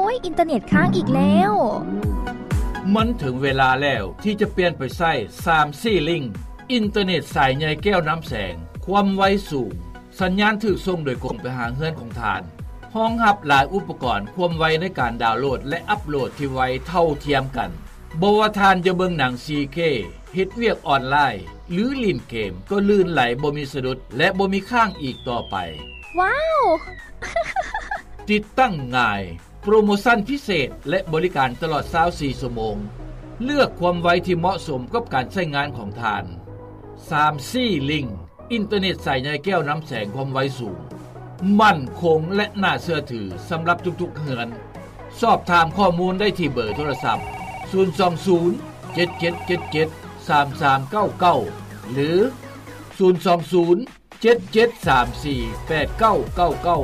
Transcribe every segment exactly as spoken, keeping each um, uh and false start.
ยอินเทอร์เน็ตค้างอีกแล้วมันถึงเวลาแล้วที่จะเปลี่ยนไปใช้ ทรี จี Link อินเทอร์เน็ตสายใหญ่แก้วน้ำแสงความไวสูงสัญญาณถูกส่งโดยกงไปหาเฮือนของทานรองรับหลายอุปกรณ์ความไวในการดาวน์โหลดและอัปโหลดที่ไวเท่าเทียมกันบ่ว่าทานจะเบิ่งหนัง โฟร์เค เฮ็ดเวียกออนไลน์หรือเล่นเกมก็ลื่นไหลบ่มีสะดุดและบ่มีค้างอีกต่อไปว้าวติดตั้งง่ายโปรโมชั่นพิเศษและบริการตลอดยี่สิบสี่ชั่วโมงเลือกความไวที่เหมาะสมกับการใช้งานของทาน ทรี จี Link อินเทอร์เน็ตสายใหญ่แก้วน้ำแสงความไวสูงมั่นคงและน่าเชื่อถือสำหรับทุกๆเฮือนสอบถามข้อมูลได้ที่เบอร์โทรศัพท์ศูนย์ สอง ศูนย์ เจ็ด เจ็ด เจ็ด เจ็ด สาม สาม เก้า เก้าหรือศูนย์ สอง ศูนย์ เจ็ด เจ็ด สาม สี่ แปด เก้า เก้า เก้า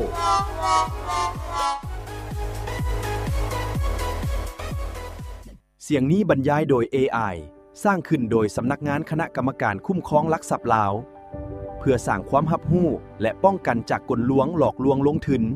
เสียงนี้บรรยายโดย เอ ไอ สร้างขึ้นโดยสำนักงานคณะกรรมการคุ้มครองลักทรัพย์ลาวเพื่อสร้างความรับรู้และป้องกันจากกลลวงหลอกลวงลงทุน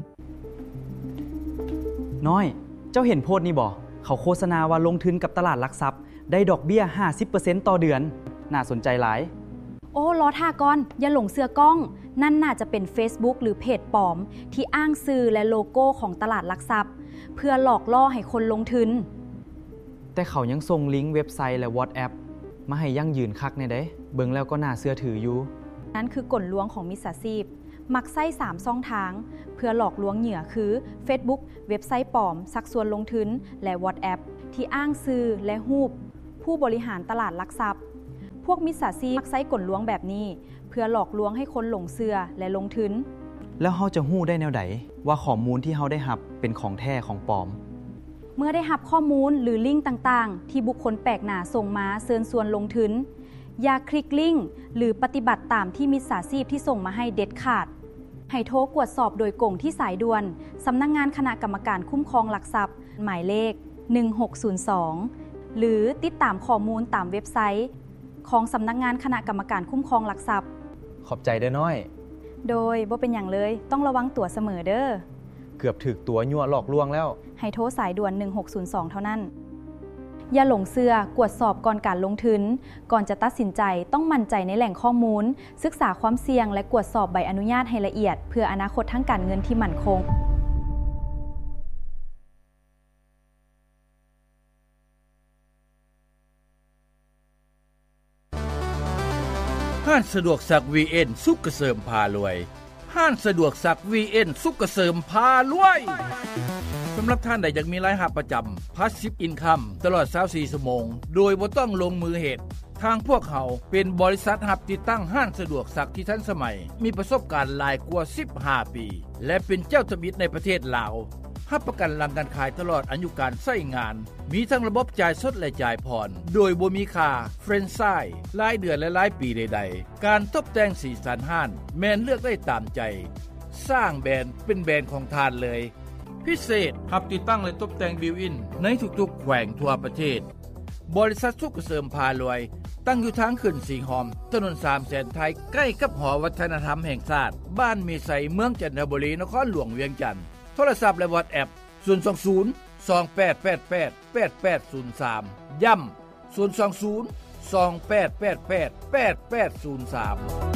น้อยเจ้าเห็นโพสต์นี่บ่เขาโฆษณาว่าลงทุนกับตลาดหลักทรัพย์ได้ดอกเบี้ย ห้าสิบเปอร์เซ็นต์ ต่อเดือนน่าสนใจหลายโอ้ล้อท่าก่อนอย่าหลงเสือกล้องนั่นน่าจะเป็น Facebook หรือเพจปลอมที่อ้างชื่อและโลโก้ของตลาดหลักทรัพย์เพื่อหลอกล่อให้คนลงทุนแต่เขายังส่งลิงก์เว็บไซต์และ WhatsApp มาให้ยั่งยืนคักแน่เด้เบิ่งแล้วก็น่าเชื่อถืออยู่นั่นคือกลลวงของมิจฉาชีพมักใช้สามช่องทางเพื่อหลอกลวงเหยื่อคือ Facebook เว็บไซต์ปลอมชักชวนลงทุนและ WhatsApp ที่อ้างชื่อและรูปผู้บริหารตลาดหลักทรัพย์พวกมิจฉาชีพมักใช้กลลวงแบบนี้เพื่อหลอกลวงให้คนหลงเชื่อและลงทุนแล้วเฮาจะฮู้ได้แนวใดว่าข้อมูลที่เฮาได้รับเป็นของแท้ของปลอมเมื่อได้รับข้อมูลหรือลิงก์ต่างๆที่บุคคลแปลกหน้าส่งมาเชิญชวนลงทุนอย่าคลิกลิงก์หรือปฏิบัติตามที่มิจฉาชีพที่ส่งมาให้เด็ดขาดให้โทรตรวจสอบโดยกงที่สายด่วนสำนักงานคณะกรรมการคุ้มครองหลักทรัพย์หมายเลขหนึ่งหกศูนย์สองหรือติดตามข้อมูลตามเว็บไซต์ของสำนักงานคณะกรรมการคุ้มครองหลักทรัพย์ขอบใจเด้อน้อยโดยบ่เป็นหยังเลยต้องระวังตัวเสมอเด้อเกือบถึกตัวยั่วหลอกลวงแล้วให้โทรสายด่วนหนึ่งหกศูนย์สองเท่านั้นอย่าหลงเชื่อกวดสอบก่อนการลงทุนก่อนจะตัดสินใจต้องมั่นใจในแหล่งข้อมูลศึกษาความเสี่ยงและกวดสอบใบอนุญาตให้ละเอียดเพื่ออนาคตทางการเงินที่มั่นคงห้างสะดวกซัก วี เอ็น สุขเกษมพารวยห้างสะดวกซัก วี เอ็น สุขเกษมพารวยสำหรับท่านใดอยากมีรายรับประจำ Passive Income ตลอดยี่สิบสี่ชั่วโมงโดยบ่ต้องลงมือเฮ็ดทางพวกเขาเป็นบริษัทรับติดตั้งห้างสะดวกซักที่ทันสมัยมีประสบการณ์หลายกว่าสิบห้าปีและเป็นเจ้าทะบิดในประเทศลาวรับประกันหลังการขายตลอดอายุการใช้งานมีทั้งระบบจ่ายสดและจ่ายผ่อนโดยบ่มีค่าเฟรนไชส์รายเดือนและรายปีใดๆการตกแต่งสีสันห้างแม่นเลือกได้ตามใจสร้างแบรนด์เป็นแบรนด์ของทานเลยพิเศษรับติดตั้งและตกแต่งบิวอินในทุกๆแขวงทั่วประเทศบริษัทสุขเกษมพารวยตั้งอยู่ทางขึ้นสีหอมถนนสามแสนไทยใกล้กับหอวัฒนธรรมแห่งชาติบ้านมีไสเมืองจันทบุรีนครหลวงเวียงจันทน์โทรศัพท์และ WhatsApp ศูนย์ สอง ศูนย์ สอง แปด แปด แปด แปด แปด ศูนย์ สามย้ำศูนย์ สอง ศูนย์ สอง แปด แปด แปด แปด แปด ศูนย์ สาม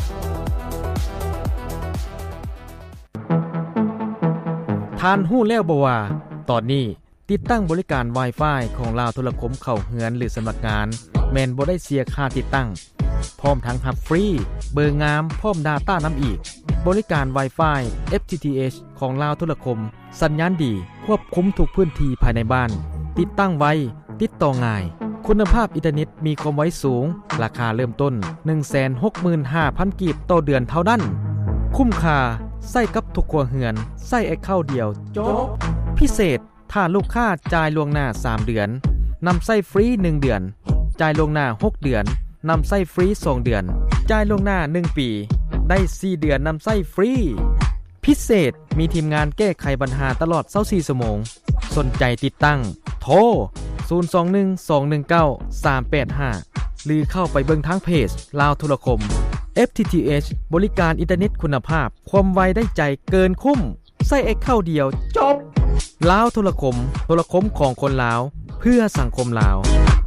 ท่านฮู้แล้วบ่ว่าตอนนี้ติดตั้งบริการ Wi-Fi ของลาวโทรคมเข้าเฮือนหรือสำนักงานแม่นบ่ได้เสียค่าติดตั้งพร้อมทั้งรับฟรีเบอร์งามพร้อม Data นำอีกบริการ Wi-Fi เอฟ ที ที เอช ของลาวโทรคมสัญญาณดีควบคุมทุกพื้นที่ภายในบ้านติดตั้งไวติดต่อง่ายคุณภาพอินเทอร์เน็ตมีความไวสูงราคาเริ่มต้น หนึ่งแสนหกหมื่นห้าพัน กีบต่อเดือนเท่านั้นคุ้มค่าใส่กับทุกครัวเรือนใส่แอคเคาท์เดียวจบพิเศษถ้าลูกค้าจ่ายล่วงหน้าสามเดือนนำใส่ฟรีหนึ่งเดือนจ่ายล่วงหน้าหกเดือนนำใส่ฟรีสองเดือนจ่ายล่วงหน้าหนึ่งปีได้สี่เดือนนำใส่ฟรีพิเศษมีทีมงานแก้ไขปัญหาตลอดยี่สิบสี่ชั่วโมงสนใจติดตั้งโทรศูนย์ สอง หนึ่ง สอง หนึ่ง เก้า สาม แปด ห้าหรือเข้าไปเบิ่งทางเพจลาวโทรคม เอฟ ที ที เอช บริการอินเทอร์เน็ตคุณภาพความไวได้ใจเกินคุ้มใส่แอคเคาท์เดียวจบลาวโทรคมโทรคมของคนลาวเพื่อสังคมลาว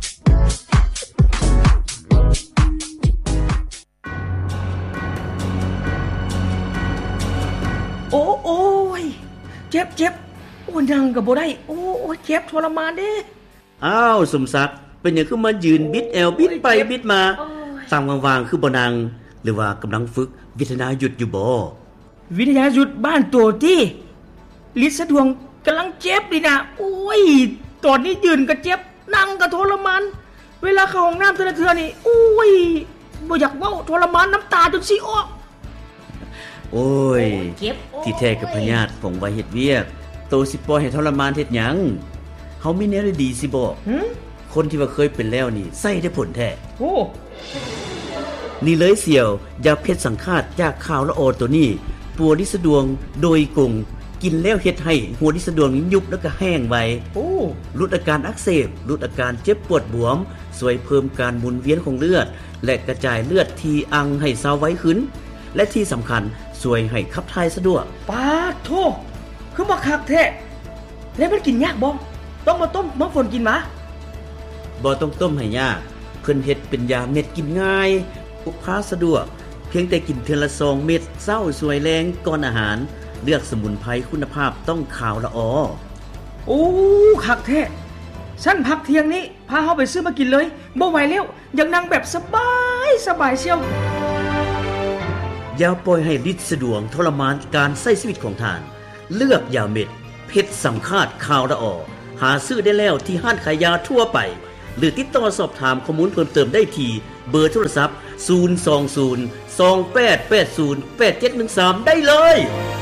โอ้โอ้ยเจ็บเจ็บโอ้ยังก็บ่ได้โอ้ยเจ็บทรมานเด้อ้าวสมศักดิ์เป็นหยังคือมายืนบิดแอวบิดไปบิดมาตามวางๆคือบ่นั่งหรือว่ากำลังฝึกวิทยายุทธอยู่บ่วิทยายุทธบ้านโตติลิศสะดวงกำลังเจ็บดินะโอ้ยตอนนี้ยืนก็เจ็บนั่งก็ทรมานเวลาเข้าห้องน้ำแต่ละเทื่อนี่โอ้ยบ่อยากเว้าทรมานน้ำตาจนสิออกโอ้ยที่แท้กับพญาติฝงไว้เฮ็ดเวียกโตสิปล่อยให้ทรมานเฮ็ดหยังเฮามีแนวดีสิบ่คนที่ว่าเคยเป็นแล้วนี่ใส่ได้ผลแท้โอ้นี่เลยเสี่ยวยาเพชรสังฆาตจากข่าวละออตัวนี้ปัวลิสะดวงโดยกงกินแล้วเฮ็ดให้หัวลิสะดวงนี้ยุบแล้วก็แห้งไวโอ้ลดอาการอักเสบลดอาการเจ็บปวดบวมช่วยเพิ่มการหมุนเวียนของเลือดและกระจายเลือดที่อังให้เซาไว้ขึ้นและที่สำคัญช่วยให้ขับถ่ายสะดวกปาโธคือบ่คักแท้แล้วมันกินยากบ่ต้องมาต้มน้ำฝนกินมาบ่ต้องต้มให้ยากเพิ่นเฮ็ดเป็นยาเม็ดกินง่ายพกพาสะดวกเพียงแต่กินเทื่อละสองเม็ดเช้าสวยแรงก่อนอาหารเลือกสมุนไพรคุณภาพต้องขาวละออโอ้คักแท้ฉันพักเที่ยงนี้พาเฮาไปซื้อมากินเลยบ่ไหวแล้วอยากนั่งแบบสบายสบายเชียวอย่าปล่อยให้ฤทธิ์สะดวงทรมานการใช้ชีวิตของท่านเลือกยาเม็ดเพชรสังฆาตขาวละออหาซื้อได้แล้วที่ห้างขายยาทั่วไปหรือติดต่อสอบถามข้อมูลเพิ่มเติมได้ที่เบอร์โทรศัพท์ศูนย์ สอง ศูนย์ สอง แปด แปด ศูนย์ แปด เจ็ด หนึ่ง สามได้เลย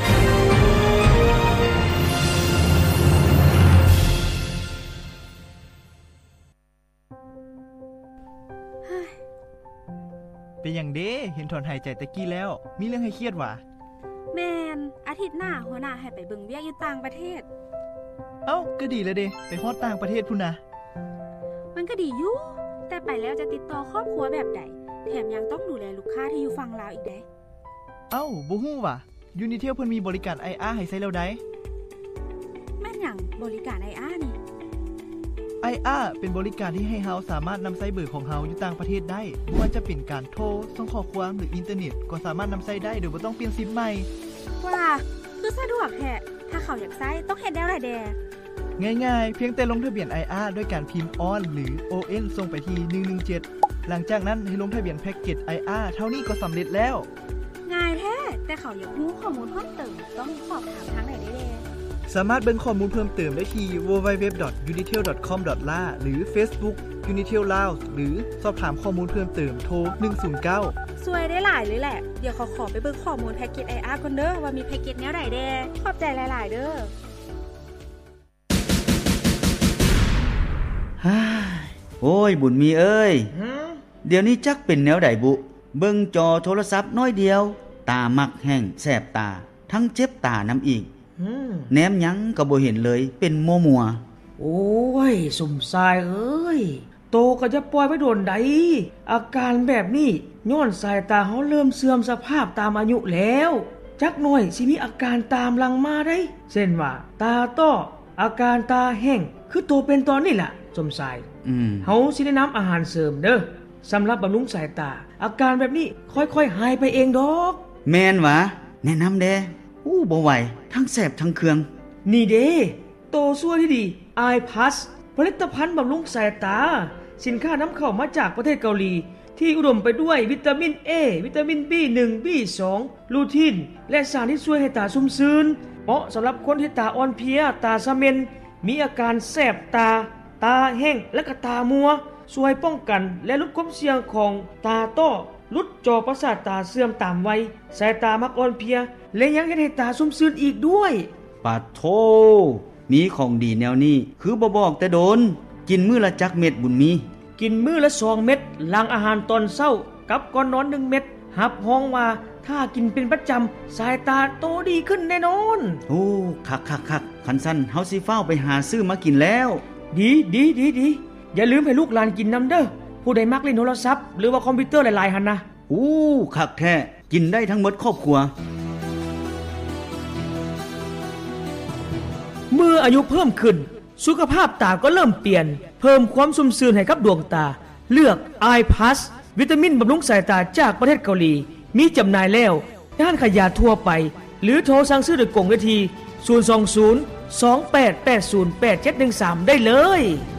เป็นอย่างเด้เห็นถอนหายใจตะกี้แล้วมีเรื่องให้เครียดว่ะแมนอาทิตย์หน้าหัวหน้าให้ไปเบิ่งเวียกอยู่ต่างประเทศเอ้าก็ดีเลยเด้ไปฮอดต่างประเทศพุ่นนะมันก็ดีอยู่แต่ไปแล้วจะติดต่อครอบครัวแบบใดแถมยังต้องดูแลลูกค้าที่อยู่ฝั่งลาวอีกเด้เอ้าบ่ฮู้ว่ะยูนิเทลเพิ่นมีบริการ ไอ อาร์ ให้ใช้แล้วได้แม่นหยังบริการ ไอ อาร์ นี่ไอ อาร์ เป็นบริการที่ให้เฮาสามารถนำใช้เบอร์ของเฮาอยู่ต่างประเทศได้บ่ว่าจะเป็นการโทรส่งข้อความหรืออินเทอร์เน็ตก็สามารถนำใช้ได้โดยบ่ต้องเปลี่ยนซิมใหม่ว้าคือสะดวกแท้ถ้าเขาอยากใช้ต้องเฮ็ดแนวใดแดง่ายๆเพียงแต่ลงทะเบียน ไอ อาร์ ด้วยการพิมพ์ ออน หรือ โอ เอ็น ส่งไปที่หนึ่งหนึ่งเจ็ดหลังจากนั้นให้ลงทะเบียนแพ็กเกจ ไอ อาร์ เท่านี้ก็สำเร็จแล้วง่ายแท้แต่เขาอยากรู้ข้อมูลเพิ่มเติมต้องสอบถามทางไหนได้แดสามารถเบิ่งข้อมูลเพิ่มเติมได้ที่ ดับเบิลยู ดับเบิลยู ดับเบิลยู ดอท ยูนิเทล ดอท คอม ดอท เอล เอ หรือ Facebook Unitel Lao หรือสอบถามข้อมูลเพิ่มเติมโทรหนึ่งศูนย์เก้าช่วยได้หลายเลยแหละเดี๋ยวขอขอไปเบิ่งข้อมูลแพ็กเกจ ไอ อาร์ ก่อนเด้อว่ามีแพ็กเกจแนวใดแดขอบใจหลายๆเด้อฮ่าโอ้ยบุญมีเอ้ยเดี๋ยวนี้จักเป็นแนวใดบุเบิ่งจอโทรศัพท์น้อยเดียวตามักแห้งแสบตาทั้งเจ็บตาน้ำอีกแนมหยังก็บ่เห็นเลยเป็นมัวๆโอ้ยสมสายเอ้ยโตก็จะปล่อยไว้โดนใดอาการแบบนี้ย้อนสายตาเฮาเริ่มเสื่อมสภาพตามอายุแล้วจักหน่อยสิมีอาการตามหลังมาได้เช่นว่าตาต้ออาการตาแห้งคือโตเป็นตอนนี้ล่ะสมสายอืมเฮาสิแนะนำอาหารเสริมเด้อสำหรับบำรุงสายตาอาการแบบนี้ค่อยๆหายไปเองดอกแม่นวะแนะนำเด้อู้บ่ไหวทั้งแสบทั้งเคืองนี่เด้โตซั่วที่ดี Eye Plus ผลิตภัณฑ์บำรุงสายตาสินค้านำเข้ามาจากประเทศเกาหลีที่อุดมไปด้วยวิตามิน A วิตามิน บี หนึ่ง บี สอง ลูทีนและสารที่ช่วยให้ตาชุ่มชื้นเหมาะสำหรับคนที่ตาอ่อนเพลียตาซะเม็นมีอาการแสบตาตาแห้งและก็ตามัวช่วยป้องกันและลดความเสี่ยงของตาต้อลดจอประสาทตาเสื่อมตามวัยสายตามักอ่อนเพลียและยังเฮ็ดให้ตาชุ่มชื้นอีกด้วยปาโธมีของดีแนวนี้คือบ่บอกแต่โดนกินมื้อละจักเม็ดบุญมีกินมื้อละสองเม็ดหลังอาหารตอนเช้ากับก่อนนอนหนึ่งเม็ดรับรองว่าถ้ากินเป็นประจำสายตาโตดีขึ้นแน่นอนโอ้คักๆๆคันซั่นเฮาสิฟ้าวไปหาซื้อมากินแล้วดีๆๆอย่าลืมให้ลูกหลานกินนำเด้อผู้ใดมักเล่นโทรศัพท์หรือว่าคอมพิวเตอร์หลายๆหั่นนะอู้คักแท้กินได้ทั้งหมดครอบครัวเมื่ออายุเพิ่มขึ้นสุขภาพตาก็เริ่มเปลี่ยนเพิ่มความชุ่มชื้นให้กับดวงตาเลือก Eye Plus วิตามินบำรุงสายตาจากประเทศเกาหลีมีจำหน่ายแล้วร้านขายยาทั่วไปหรือโทรสั่งซื้อโดยกงได้ที่ศูนย์ สอง ศูนย์ สอง แปด แปด ศูนย์ แปด เจ็ด หนึ่ง สามได้เลย